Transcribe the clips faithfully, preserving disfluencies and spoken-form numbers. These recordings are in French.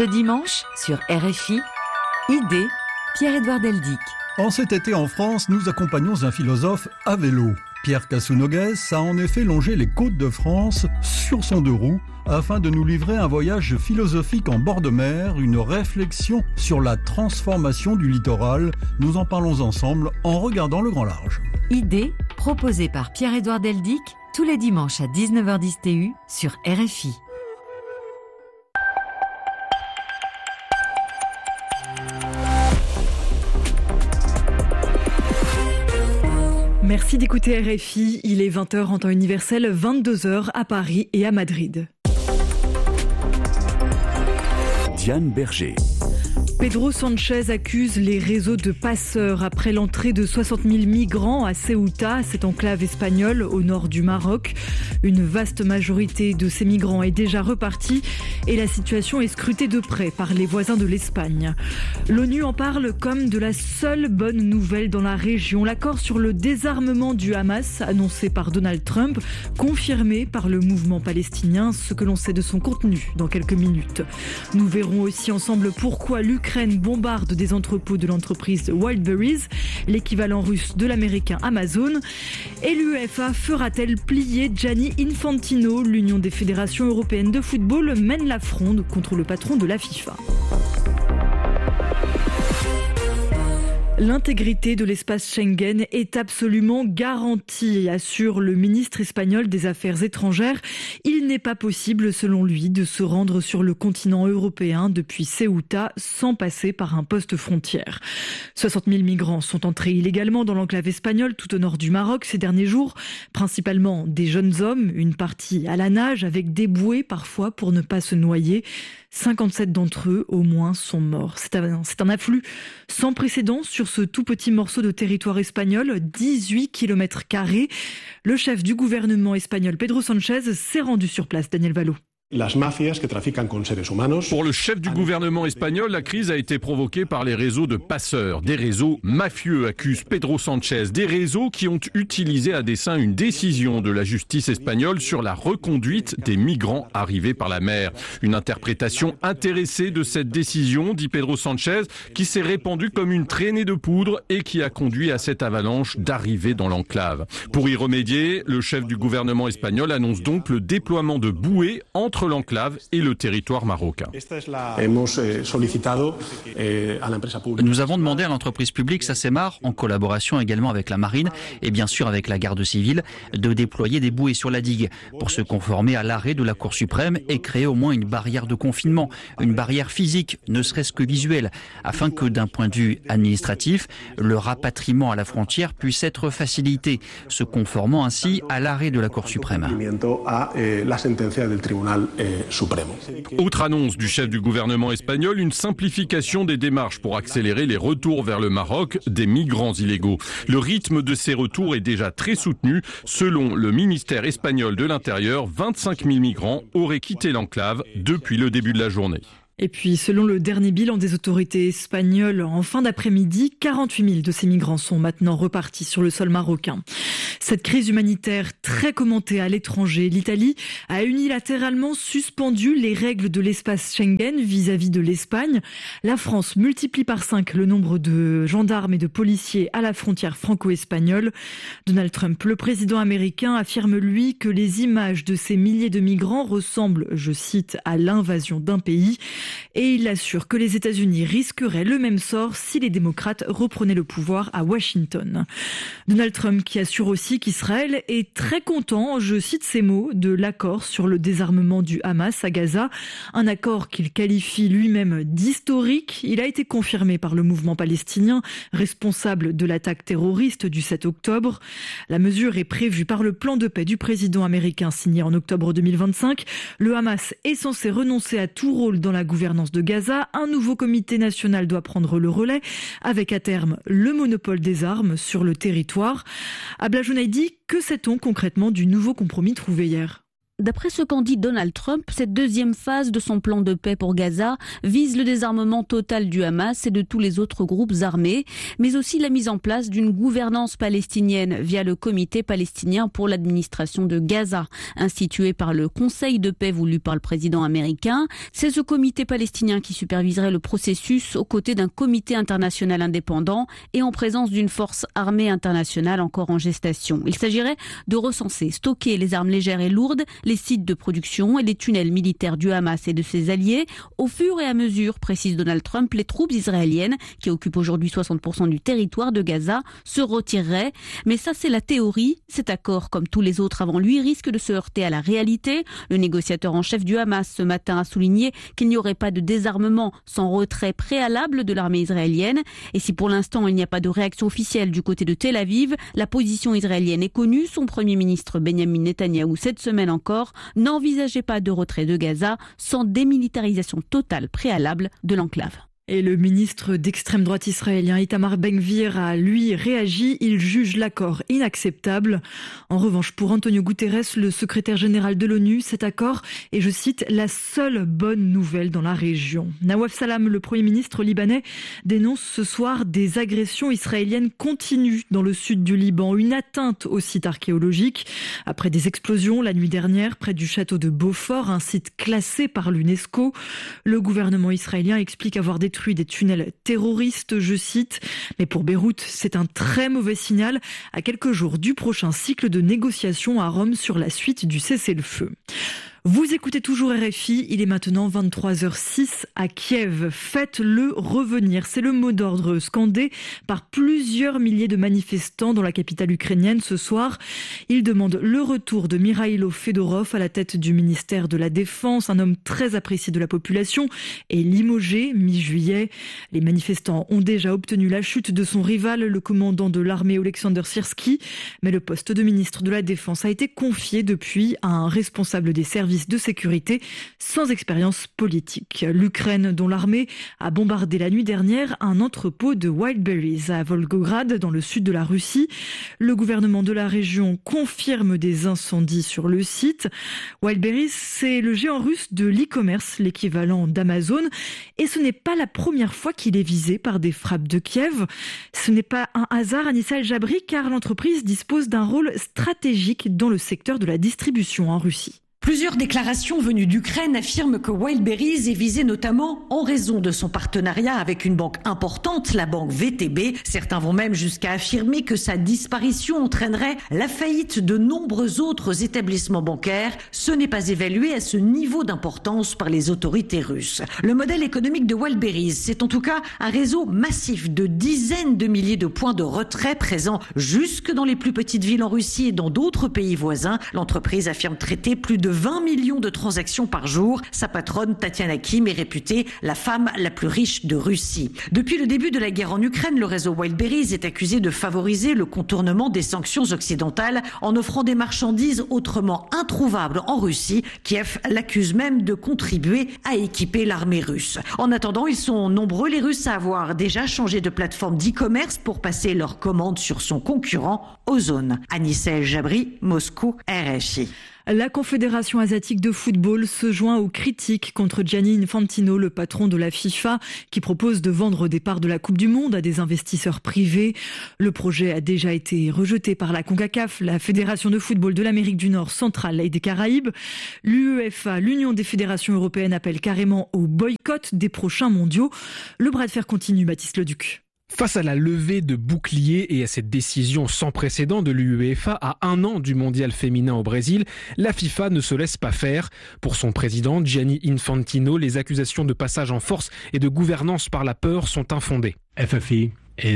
Ce dimanche, sur R F I, Idée, Pierre-Édouard Deldic. En cet été en France, nous accompagnons un philosophe à vélo. Pierre Casounogues a en effet longé les côtes de France sur son deux roues afin de nous livrer un voyage philosophique en bord de mer, une réflexion sur la transformation du littoral. Nous en parlons ensemble en regardant le grand large. Idée, proposée par Pierre-Édouard Deldic, tous les dimanches à dix-neuf heures dix T U sur R F I. Merci d'écouter R F I, il est vingt heures en temps universel, vingt-deux heures à Paris et à Madrid. Diane Berger. Pedro Sánchez accuse les réseaux de passeurs après l'entrée de soixante mille migrants à Ceuta, cette enclave espagnole au nord du Maroc. Une vaste majorité de ces migrants est déjà repartie et la situation est scrutée de près par les voisins de l'Espagne. L'ONU en parle comme de la seule bonne nouvelle dans la région. L'accord sur le désarmement du Hamas, annoncé par Donald Trump, confirmé par le mouvement palestinien, ce que l'on sait de son contenu dans quelques minutes. Nous verrons aussi ensemble pourquoi l'Ukraine L'Ukraine bombarde des entrepôts de l'entreprise Wildberries, l'équivalent russe de l'américain Amazon. Et l'UEFA fera-t-elle plier Gianni Infantino? L'Union des fédérations européennes de football mène la fronde contre le patron de la FIFA. L'intégrité de l'espace Schengen est absolument garantie, assure le ministre espagnol des Affaires étrangères. Il n'est pas possible, selon lui, de se rendre sur le continent européen depuis Ceuta sans passer par un poste frontière. soixante mille migrants sont entrés illégalement dans l'enclave espagnole tout au nord du Maroc ces derniers jours, principalement des jeunes hommes, une partie à la nage avec des bouées parfois pour ne pas se noyer. cinquante-sept d'entre eux, au moins, sont morts. C'est un, c'est un afflux sans précédent sur ce tout petit morceau de territoire espagnol, dix-huit kilomètres carrés. Le chef du gouvernement espagnol, Pedro Sánchez, s'est rendu sur place. Daniel Valo. Pour le chef du gouvernement espagnol, la crise a été provoquée par les réseaux de passeurs, des réseaux mafieux, accuse Pedro Sánchez, des réseaux qui ont utilisé à dessein une décision de la justice espagnole sur la reconduite des migrants arrivés par la mer. Une interprétation intéressée de cette décision, dit Pedro Sánchez, qui s'est répandue comme une traînée de poudre et qui a conduit à cette avalanche d'arrivées dans l'enclave. Pour y remédier, le chef du gouvernement espagnol annonce donc le déploiement de bouées entre l'enclave et le territoire marocain. Nous avons demandé à l'entreprise publique Sacemar, en collaboration également avec la marine et bien sûr avec la garde civile, de déployer des bouées sur la digue pour se conformer à l'arrêt de la Cour suprême et créer au moins une barrière de confinement, une barrière physique, ne serait-ce que visuelle, afin que d'un point de vue administratif, le rapatriement à la frontière puisse être facilité, se conformant ainsi à l'arrêt de la Cour suprême. Autre annonce du chef du gouvernement espagnol, une simplification des démarches pour accélérer les retours vers le Maroc des migrants illégaux. Le rythme de ces retours est déjà très soutenu. Selon le ministère espagnol de l'Intérieur, vingt-cinq mille migrants auraient quitté l'enclave depuis le début de la journée. Et puis, selon le dernier bilan des autorités espagnoles, en fin d'après-midi, quarante-huit mille de ces migrants sont maintenant repartis sur le sol marocain. Cette crise humanitaire très commentée à l'étranger, l'Italie a unilatéralement suspendu les règles de l'espace Schengen vis-à-vis de l'Espagne. La France multiplie par cinq le nombre de gendarmes et de policiers à la frontière franco-espagnole. Donald Trump, le président américain, affirme lui que les images de ces milliers de migrants ressemblent, je cite, à l'invasion d'un pays. Et il assure que les États-Unis risqueraient le même sort si les démocrates reprenaient le pouvoir à Washington. Donald Trump qui assure aussi qu'Israël est très content, je cite ces mots, de l'accord sur le désarmement du Hamas à Gaza. Un accord qu'il qualifie lui-même d'historique. Il a été confirmé par le mouvement palestinien, responsable de l'attaque terroriste du sept octobre. La mesure est prévue par le plan de paix du président américain signé en octobre deux mille vingt-cinq. Le Hamas est censé renoncer à tout rôle dans la gouvernance de Gaza. Un nouveau comité national doit prendre le relais, avec à terme le monopole des armes sur le territoire. Abla Jounaidi, que sait-on concrètement du nouveau compromis trouvé hier ? D'après ce qu'en dit Donald Trump, cette deuxième phase de son plan de paix pour Gaza vise le désarmement total du Hamas et de tous les autres groupes armés, mais aussi la mise en place d'une gouvernance palestinienne via le Comité palestinien pour l'administration de Gaza, institué par le Conseil de paix voulu par le président américain. C'est ce comité palestinien qui superviserait le processus aux côtés d'un comité international indépendant et en présence d'une force armée internationale encore en gestation. Il s'agirait de recenser, stocker les armes légères et lourdes, les sites de production et les tunnels militaires du Hamas et de ses alliés. Au fur et à mesure, précise Donald Trump, les troupes israéliennes, qui occupent aujourd'hui soixante pour cent du territoire de Gaza, se retireraient. Mais ça, c'est la théorie. Cet accord, comme tous les autres avant lui, risque de se heurter à la réalité. Le négociateur en chef du Hamas ce matin a souligné qu'il n'y aurait pas de désarmement sans retrait préalable de l'armée israélienne. Et si pour l'instant il n'y a pas de réaction officielle du côté de Tel Aviv, la position israélienne est connue. Son premier ministre Benjamin Netanyahou, cette semaine encore, n'envisageait pas de retrait de Gaza sans démilitarisation totale préalable de l'enclave. Et le ministre d'extrême droite israélien Itamar Ben-Gvir a, lui, réagi. Il juge l'accord inacceptable. En revanche, pour Antonio Guterres, le secrétaire général de l'ONU, cet accord est, je cite, la seule bonne nouvelle dans la région. Nawaf Salam, le Premier ministre libanais, dénonce ce soir des agressions israéliennes continues dans le sud du Liban, une atteinte au site archéologique. Après des explosions la nuit dernière près du château de Beaufort, un site classé par l'UNESCO, le gouvernement israélien explique avoir détruit des tunnels terroristes, je cite. Mais pour Beyrouth, c'est un très mauvais signal à quelques jours du prochain cycle de négociations à Rome sur la suite du cessez-le-feu. Vous écoutez toujours R F I, il est maintenant vingt-trois heures six à Kiev. Faites-le revenir, c'est le mot d'ordre scandé par plusieurs milliers de manifestants dans la capitale ukrainienne ce soir. Ils demandent le retour de Mikhailo Fedorov à la tête du ministère de la Défense, un homme très apprécié de la population et limogé mi-juillet. Les manifestants ont déjà obtenu la chute de son rival, le commandant de l'armée Oleksandr Syrsky, mais le poste de ministre de la Défense a été confié depuis à un responsable des services de sécurité sans expérience politique. L'Ukraine, dont l'armée a bombardé la nuit dernière un entrepôt de Wildberries à Volgograd, dans le sud de la Russie. Le gouvernement de la région confirme des incendies sur le site. Wildberries, c'est le géant russe de l'e-commerce, l'équivalent d'Amazon. Et ce n'est pas la première fois qu'il est visé par des frappes de Kiev. Ce n'est pas un hasard, Anissa El Jabri, car l'entreprise dispose d'un rôle stratégique dans le secteur de la distribution en Russie. Plusieurs déclarations venues d'Ukraine affirment que Wildberries est visé notamment en raison de son partenariat avec une banque importante, la banque V T B. Certains vont même jusqu'à affirmer que sa disparition entraînerait la faillite de nombreux autres établissements bancaires. Ce n'est pas évalué à ce niveau d'importance par les autorités russes. Le modèle économique de Wildberries, c'est en tout cas un réseau massif de dizaines de milliers de points de retrait présents jusque dans les plus petites villes en Russie et dans d'autres pays voisins. L'entreprise affirme traiter plus de vingt millions de transactions par jour. Sa patronne, Tatiana Kim, est réputée la femme la plus riche de Russie. Depuis le début de la guerre en Ukraine, le réseau Wildberries est accusé de favoriser le contournement des sanctions occidentales en offrant des marchandises autrement introuvables en Russie. Kiev l'accuse même de contribuer à équiper l'armée russe. En attendant, ils sont nombreux les Russes à avoir déjà changé de plateforme d'e-commerce pour passer leurs commandes sur son concurrent Ozon. Anissa El Jabri, Moscou, R F I. La Confédération asiatique de football se joint aux critiques contre Gianni Infantino, le patron de la FIFA, qui propose de vendre des parts de la Coupe du Monde à des investisseurs privés. Le projet a déjà été rejeté par la CONCACAF, la Fédération de football de l'Amérique du Nord, centrale et des Caraïbes. L'UEFA, l'Union des fédérations européennes, appelle carrément au boycott des prochains mondiaux. Le bras de fer continue, Baptiste Leduc. Face à la levée de boucliers et à cette décision sans précédent de l'UEFA à un an du mondial féminin au Brésil, la FIFA ne se laisse pas faire. Pour son président Gianni Infantino, les accusations de passage en force et de gouvernance par la peur sont infondées. F F I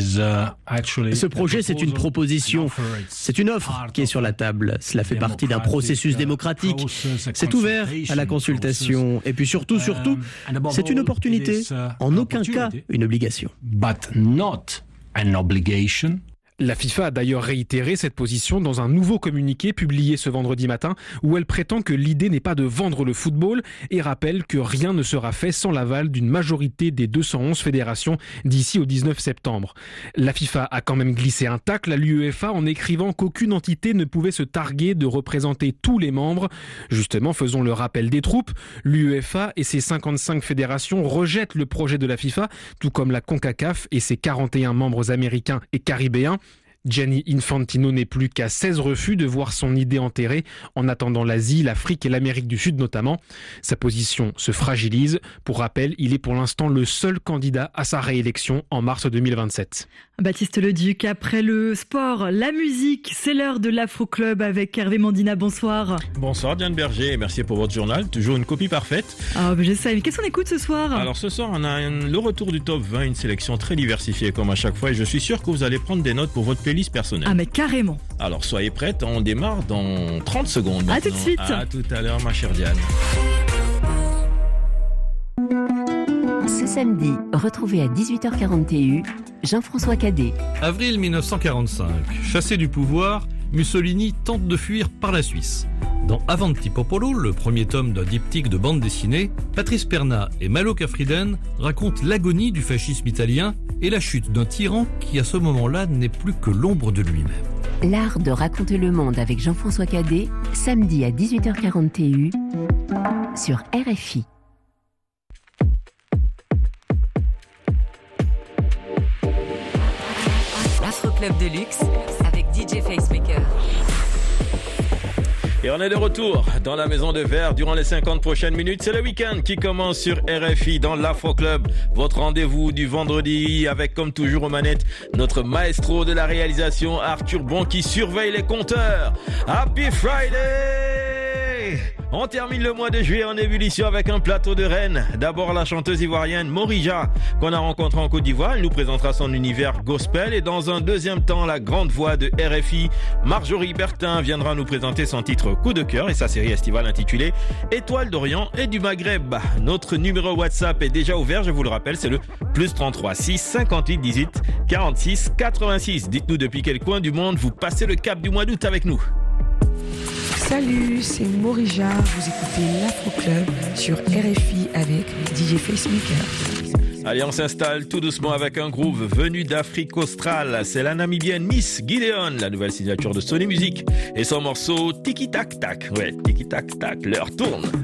Ce projet, c'est une proposition, c'est une offre qui est sur la table. Cela fait partie d'un processus démocratique. C'est ouvert à la consultation. Et puis surtout, surtout, c'est une opportunité, en aucun cas une obligation. La FIFA a d'ailleurs réitéré cette position dans un nouveau communiqué publié ce vendredi matin où elle prétend que l'idée n'est pas de vendre le football et rappelle que rien ne sera fait sans l'aval d'une majorité des deux cent onze fédérations d'ici au dix-neuf septembre. La FIFA a quand même glissé un tacle à l'UEFA en écrivant qu'aucune entité ne pouvait se targuer de représenter tous les membres. Justement, faisons le rappel des troupes. L'UEFA et ses cinquante-cinq fédérations rejettent le projet de la FIFA, tout comme la CONCACAF et ses quarante et un membres américains et caribéens. Gianni Infantino n'est plus qu'à seize refus de voir son idée enterrée, en attendant l'Asie, l'Afrique et l'Amérique du Sud notamment. Sa position se fragilise. Pour rappel, il est pour l'instant le seul candidat à sa réélection en mars deux mille vingt-sept. Baptiste Leduc, après le sport, la musique, c'est l'heure de l'Afro Club avec Hervé Mandina. Bonsoir. Bonsoir Diane Berger, merci pour votre journal, toujours une copie parfaite. Ah, ben j'essaie, mais qu'est-ce qu'on écoute ce soir? Alors ce soir, on a un, le retour du top vingt, une sélection très diversifiée comme à chaque fois, et je suis sûr que vous allez prendre des notes pour votre playlist personnelle. Ah mais carrément. Alors soyez prêtes, on démarre dans trente secondes maintenant. À tout de suite. À tout à l'heure ma chère Diane. Ce samedi, retrouvez à dix-huit heures quarante et un Jean-François Cadet. Avril mille neuf cent quarante-cinq, chassé du pouvoir, Mussolini tente de fuir par la Suisse. Dans Avanti Popolo, le premier tome d'un diptyque de bande dessinée, Patrice Perna et Malo Cafriden racontent l'agonie du fascisme italien et la chute d'un tyran qui à ce moment-là n'est plus que l'ombre de lui-même. L'art de raconter le monde avec Jean-François Cadet, samedi à dix-huit heures quarante et un sur R F I. L'Afro Club de luxe avec D J Facemaker. Et on est de retour dans la maison de verre durant les cinquante prochaines minutes. C'est le week-end qui commence sur R F I dans l'Afro Club. Votre rendez-vous du vendredi avec, comme toujours aux manettes, notre maestro de la réalisation, Arthur Bon, qui surveille les compteurs. Happy Friday! On termine le mois de juillet en ébullition avec un plateau de reines. D'abord la chanteuse ivoirienne Morija, qu'on a rencontrée en Côte d'Ivoire. Elle nous présentera son univers gospel. Et dans un deuxième temps, la grande voix de R F I, Marjorie Bertin, viendra nous présenter son titre Coup de cœur et sa série estivale intitulée Étoile d'Orient et du Maghreb. Notre numéro WhatsApp est déjà ouvert, je vous le rappelle, c'est le plus trente-trois six cinquante-huit dix-huit quarante-six quatre-vingt-six. Dites-nous depuis quel coin du monde vous passez le cap du mois d'août avec nous. Salut, c'est Morija, vous écoutez l'Afro Club sur R F I avec D J Facemaker. Allez, on s'installe tout doucement avec un groove venu d'Afrique australe. C'est la Namibienne Miss Gideon, la nouvelle signature de Sony Music et son morceau Tiki Tac Tac. Ouais, Tiki Tac Tac, l'heure tourne.